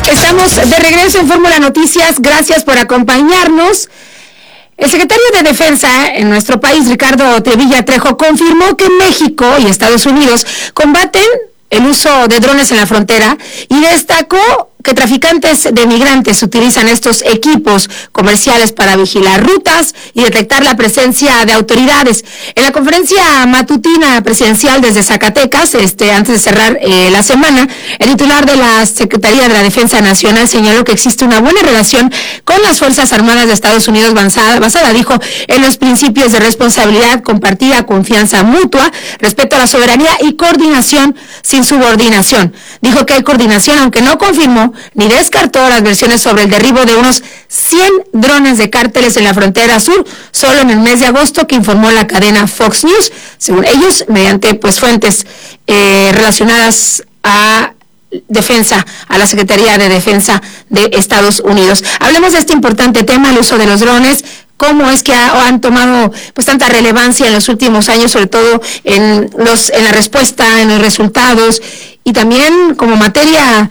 Estamos de regreso en Fórmula Noticias. Gracias por acompañarnos. El secretario de Defensa en nuestro país, Ricardo Trevilla Trejo, confirmó que México y Estados Unidos combaten el uso de drones en la frontera y destacó que traficantes de migrantes utilizan estos equipos comerciales para vigilar rutas y detectar la presencia de autoridades. En la conferencia matutina presidencial desde Zacatecas, antes de cerrar la semana, el titular de la Secretaría de la Defensa Nacional señaló que existe una buena relación con las Fuerzas Armadas de Estados Unidos basada, dijo, en los principios de responsabilidad compartida, confianza mutua, respeto a la soberanía y coordinación sin subordinación. Dijo que hay coordinación, aunque no confirmó ni descartó las versiones sobre el derribo de unos 100 drones de cárteles en la frontera sur, solo en el mes de agosto, que informó la cadena Fox News, según ellos, mediante fuentes relacionadas a Defensa, a la Secretaría de Defensa de Estados Unidos. Hablemos de este importante tema, el uso de los drones. ¿Cómo es que han tomado tanta relevancia en los últimos años, sobre todo en la respuesta, en los resultados, y también como materia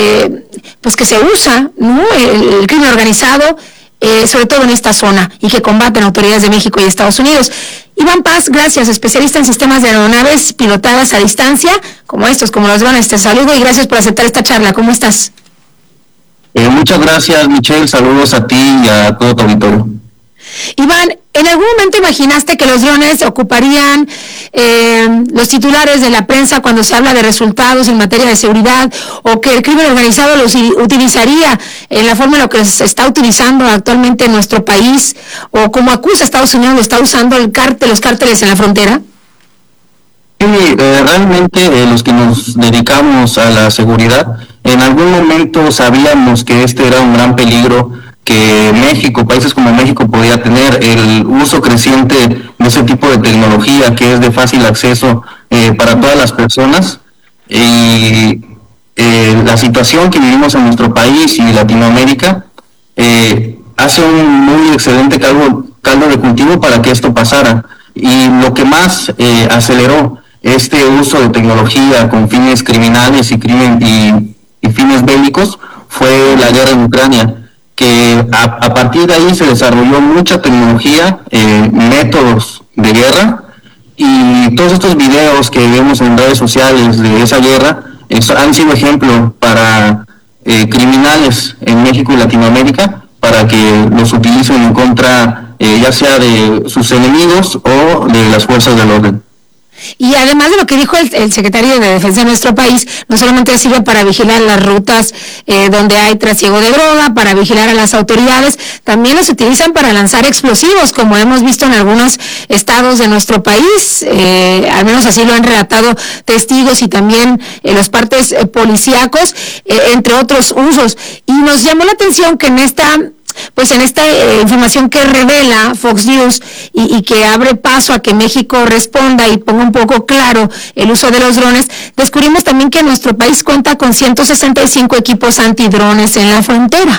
que se usa, ¿no? El crimen organizado, sobre todo en esta zona, y que combaten autoridades de México y Estados Unidos? Iván Paz, gracias, especialista en sistemas de aeronaves pilotadas a distancia, como los drones. Te saludo y gracias por aceptar esta charla. ¿Cómo estás? Muchas gracias, Michelle. Saludos a ti y a todo tu auditorio. Iván, ¿en algún momento imaginaste que los drones ocuparían los titulares de la prensa cuando se habla de resultados en materia de seguridad, o que el crimen organizado los utilizaría en la forma en la que se está utilizando actualmente en nuestro país, o como acusa Estados Unidos, lo está usando los cárteles en la frontera? Sí, realmente los que nos dedicamos a la seguridad, en algún momento sabíamos que este era un gran peligro que países como México podía tener, el uso creciente de ese tipo de tecnología que es de fácil acceso para todas las personas, y la situación que vivimos en nuestro país y Latinoamérica hace un muy excelente caldo de cultivo para que esto pasara. Y lo que más aceleró este uso de tecnología con fines criminales y fines bélicos fue la guerra en Ucrania, que a partir de ahí se desarrolló mucha tecnología, métodos de guerra, y todos estos videos que vemos en redes sociales de esa guerra han sido ejemplo para criminales en México y Latinoamérica, para que los utilicen en contra ya sea de sus enemigos o de las fuerzas del orden. Y además de lo que dijo el secretario de Defensa de nuestro país, no solamente sirve para vigilar las rutas donde hay trasiego de droga, para vigilar a las autoridades, también los utilizan para lanzar explosivos, como hemos visto en algunos estados de nuestro país, al menos así lo han relatado testigos y también los partes policíacos, entre otros usos. Y nos llamó la atención que en esta información que revela Fox News y que abre paso a que México responda y ponga un poco claro el uso de los drones, descubrimos también que nuestro país cuenta con 165 equipos antidrones en la frontera.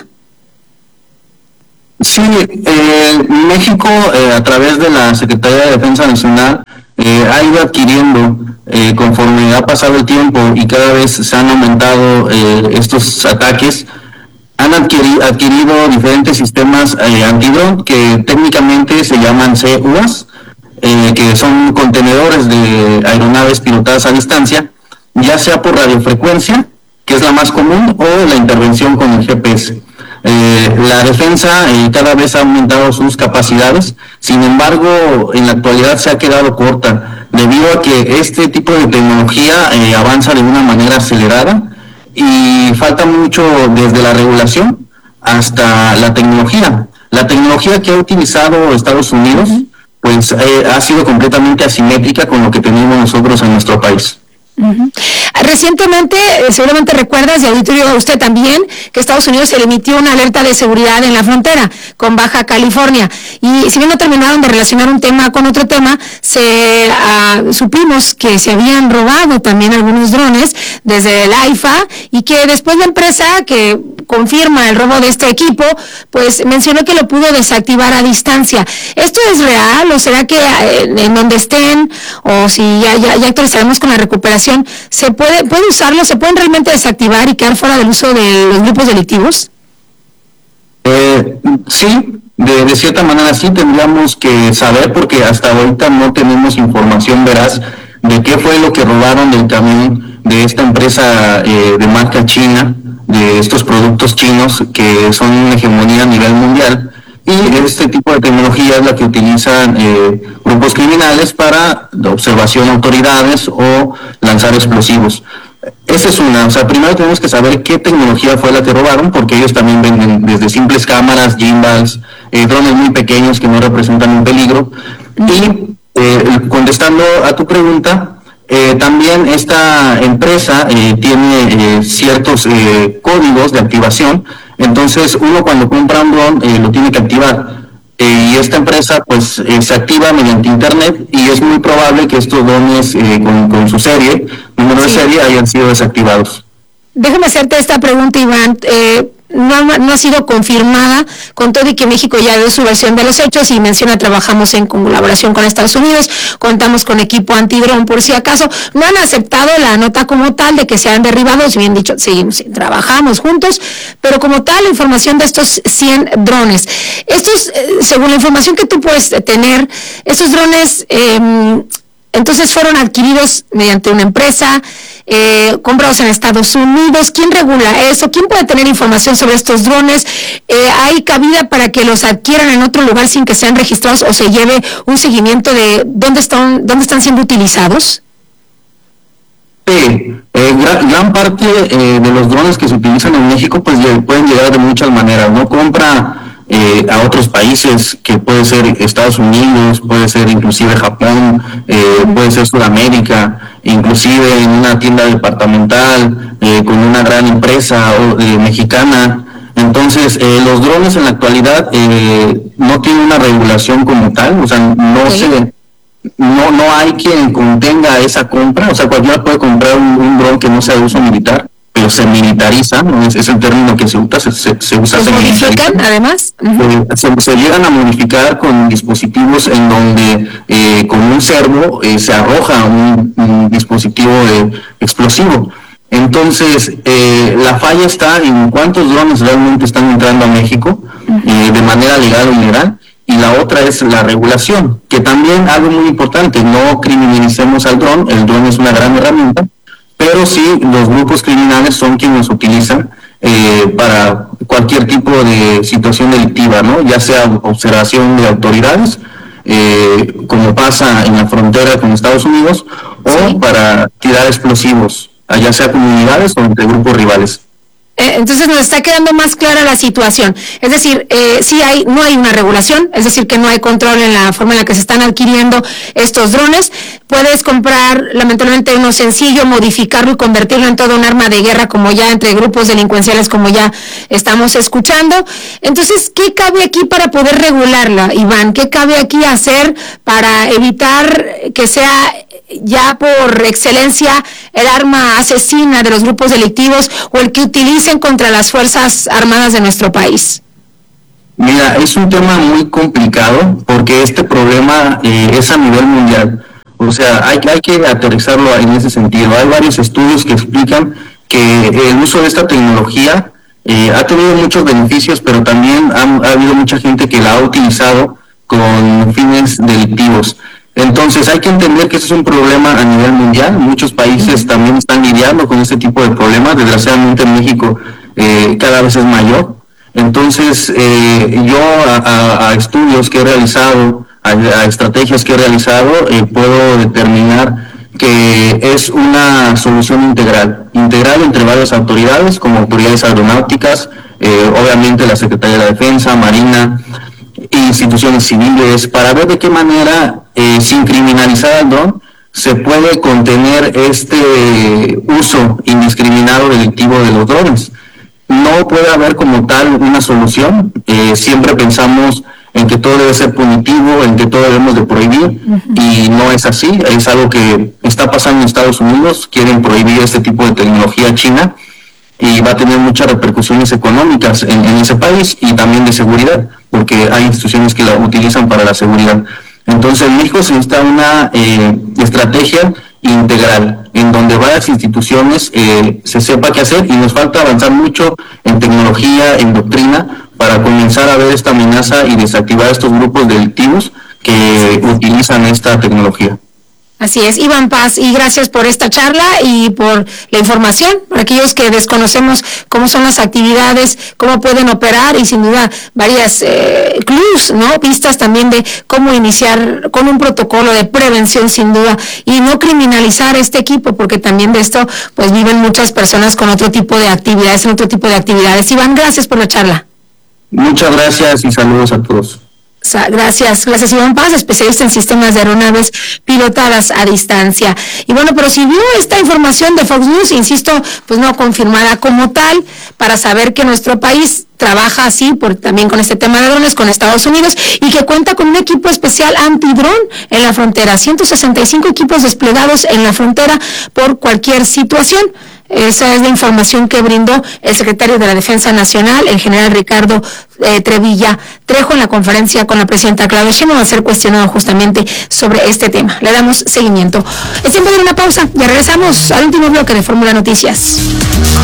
Sí, México, a través de la Secretaría de Defensa Nacional, ha ido adquiriendo, conforme ha pasado el tiempo y cada vez se han aumentado estos ataques, han adquirido diferentes sistemas antidrón que técnicamente se llaman CUAS, que son contenedores de aeronaves pilotadas a distancia, ya sea por radiofrecuencia, que es la más común, o la intervención con el GPS. La defensa cada vez ha aumentado sus capacidades, sin embargo, en la actualidad se ha quedado corta, debido a que este tipo de tecnología avanza de una manera acelerada, y falta mucho desde la regulación hasta la tecnología. La tecnología que ha utilizado Estados Unidos, ha sido completamente asimétrica con lo que tenemos nosotros en nuestro país. Recientemente, seguramente recuerdas, y auditorio usted también, que Estados Unidos se le emitió una alerta de seguridad en la frontera con Baja California, y si bien no terminaron de relacionar un tema con otro tema, supimos que se habían robado también algunos drones desde el AIFA, y que después la empresa que confirma el robo de este equipo, pues mencionó que lo pudo desactivar a distancia. ¿Esto es real o será que en donde estén o si ya actualizaremos con la recuperación, se puede usarlo, se pueden realmente desactivar y quedar fuera del uso de los grupos delictivos? Sí, de cierta manera sí tendríamos que saber, porque hasta ahorita no tenemos información veraz de qué fue lo que robaron del camión de esta empresa de marca china, de estos productos chinos que son una hegemonía a nivel mundial, y este tipo de tecnología es la que utilizan grupos criminales para observación de autoridades o lanzar explosivos. Esa es una, o sea, primero tenemos que saber qué tecnología fue la que robaron, porque ellos también venden desde simples cámaras, gimbals, drones muy pequeños que no representan un peligro. Y contestando a tu pregunta, también esta empresa tiene ciertos códigos de activación, entonces uno cuando compra un dron lo tiene que activar. Y esta empresa pues se activa mediante internet y es muy probable que estos drones con su número de serie hayan sido desactivados. Déjame hacerte esta pregunta, Iván. No ha sido confirmada, con todo y que México ya dio su versión de los hechos y menciona trabajamos en colaboración con Estados Unidos, contamos con equipo antidrón por si acaso. No han aceptado la nota como tal de que sean derribados, bien dicho, seguimos, trabajamos juntos, pero como tal la información de estos 100 drones. Estos, según la información que tú puedes tener, estos drones entonces fueron adquiridos mediante una empresa, comprados en Estados Unidos. ¿Quién regula eso? ¿Quién puede tener información sobre estos drones? ¿Hay cabida para que los adquieran en otro lugar sin que sean registrados o se lleve un seguimiento de dónde están siendo utilizados? Sí, gran parte de los drones que se utilizan en México pues pueden llegar de muchas maneras, ¿no? Compra a otros países, que puede ser Estados Unidos, puede ser inclusive Japón, puede ser Sudamérica, inclusive en una tienda departamental, con una gran empresa mexicana. Entonces, los drones en la actualidad no tienen una regulación como tal, o sea, no hay quien contenga esa compra, o sea, cualquiera puede comprar un dron que no sea de uso militar, pero se militariza, ¿no? Es el término que se usa, se usa. ¿Se modifican además? Se llegan a modificar con dispositivos en donde con un servo se arroja un dispositivo explosivo. Entonces, la falla está en cuántos drones realmente están entrando a México de manera legal o ilegal, y la otra es la regulación, que también algo muy importante, no criminalicemos al dron, el dron es una gran herramienta, pero sí los grupos criminales son quienes utilizan para cualquier tipo de situación delictiva, ¿no? Ya sea observación de autoridades, como pasa en la frontera con Estados Unidos, o para tirar explosivos, ya sea comunidades o entre grupos rivales. Entonces nos está quedando más clara la situación. Es decir, no hay una regulación, es decir, que no hay control en la forma en la que se están adquiriendo estos drones. Puedes comprar, lamentablemente, uno sencillo, modificarlo y convertirlo en todo un arma de guerra, como ya entre grupos delincuenciales, como ya estamos escuchando. Entonces, ¿qué cabe aquí para poder regularla, Iván? ¿Qué cabe aquí hacer para evitar que sea ya por excelencia el arma asesina de los grupos delictivos o el que utilicen contra las Fuerzas Armadas de nuestro país? Mira, es un tema muy complicado porque este problema es a nivel mundial. O sea, hay que aterrizarlo en ese sentido. Hay varios estudios que explican que el uso de esta tecnología ha tenido muchos beneficios, pero también ha habido mucha gente que la ha utilizado con fines delictivos. Entonces hay que entender que este es un problema a nivel mundial. Muchos países también están lidiando con este tipo de problemas. Desgraciadamente en México cada vez es mayor. Entonces yo a estudios que he realizado, a estrategias que he realizado, puedo determinar que es una solución integral entre varias autoridades, como autoridades aeronáuticas, obviamente la Secretaría de la Defensa, Marina, instituciones civiles, para ver de qué manera, sin criminalizar al dron, se puede contener este uso indiscriminado delictivo de los drones. No puede haber como tal una solución, siempre pensamos en que todo debe ser punitivo, en que todo debemos de prohibir, y no es así. Es algo que está pasando en Estados Unidos, quieren prohibir este tipo de tecnología china, y va a tener muchas repercusiones económicas en ese país y también de seguridad, porque hay instituciones que la utilizan para la seguridad. Entonces, en México se necesita una estrategia integral, en donde varias instituciones se sepa qué hacer, y nos falta avanzar mucho en tecnología, en doctrina, para comenzar a ver esta amenaza y desactivar estos grupos delictivos que utilizan esta tecnología. Así es, Iván Paz, y gracias por esta charla y por la información, para aquellos que desconocemos cómo son las actividades, cómo pueden operar, y sin duda varias clues, ¿no? Pistas también de cómo iniciar con un protocolo de prevención, sin duda, y no criminalizar este equipo, porque también de esto pues viven muchas personas con otro tipo de actividades, Iván, gracias por la charla. Muchas gracias y saludos a todos. Gracias Iván Paz, especialista en sistemas de aeronaves pilotadas a distancia. Y bueno, pero si vio esta información de Fox News, insisto, pues no confirmada como tal, para saber que nuestro país trabaja así también con este tema de drones con Estados Unidos, y que cuenta con un equipo especial antidrón en la frontera, 165 equipos desplegados en la frontera por cualquier situación. Esa es la información que brindó el secretario de la Defensa Nacional, el general Ricardo Trevilla Trejo, en la conferencia con la presidenta Claudia Sheinbaum, a ser cuestionado justamente sobre este tema. Le damos seguimiento. Es tiempo de una pausa, ya regresamos al último bloque de Fórmula Noticias.